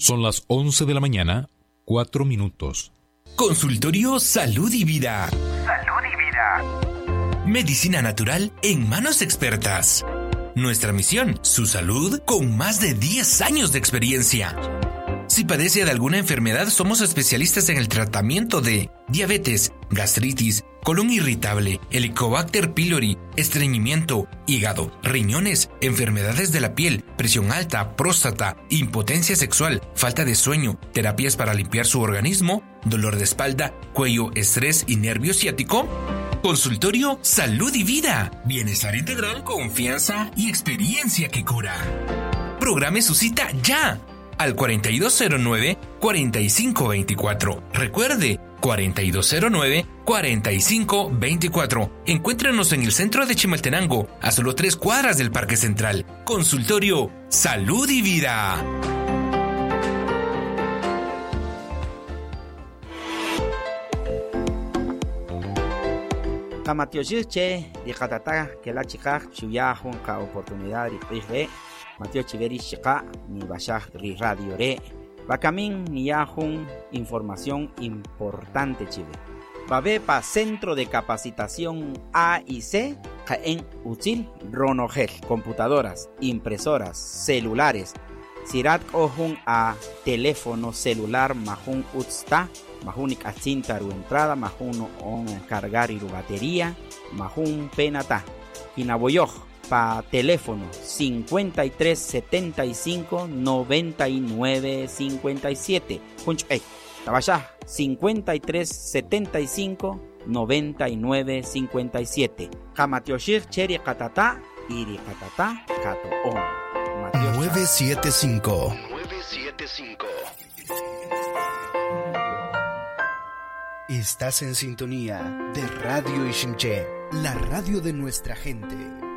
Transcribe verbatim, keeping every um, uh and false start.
Son las once de la mañana, cuatro minutos. Consultorio Salud y Vida. Salud y Vida. Medicina natural en manos expertas. Nuestra misión, su salud con más de diez años de experiencia. Si padece de alguna enfermedad, somos especialistas en el tratamiento de diabetes, gastritis, colon irritable, Helicobacter pylori, estreñimiento, hígado, riñones, enfermedades de la piel, presión alta, próstata, impotencia sexual, falta de sueño, terapias para limpiar su organismo, dolor de espalda, cuello, estrés y nervio ciático. Consultorio Salud y Vida. Bienestar integral, confianza y experiencia que cura. Programe su cita ya al cuarenta y dos cero nueve, cuarenta y cinco veinticuatro. Recuerde, cuarenta y dos cero nueve, cuarenta y cinco veinticuatro. Encuéntrenos en el centro de Chimaltenango, a solo tres cuadras del Parque Central. Consultorio Salud y Vida. Kamatiochiche, Dicatata, que la chica, Chuyahun, ka oportunidad de Mateo Chiveri Shika, ni Bashah Ri Radio Re, Bakamin ni Yahun, información importante Chive. Babepa Centro de Capacitación A y C, en Util, Ronogel, computadoras, impresoras, celulares, Sirat Ohun a teléfono celular Mahun Utsta, Mahunik a cintaru entrada, Mahun on cargar y batería, Mahun penata, Inaboyoj. Pa teléfono cincuenta y tres setenta y cinco noventa y nueve cincuenta y siete. Punch eh, Tabasha cincuenta y tres setenta y cinco noventa y nueve cincuenta y siete. Kamatioshir Cheri Katata Iri Katata Kato On. nueve siete cinco. nueve siete cinco. Estás en sintonía de Radio Ixinche, la radio de nuestra gente.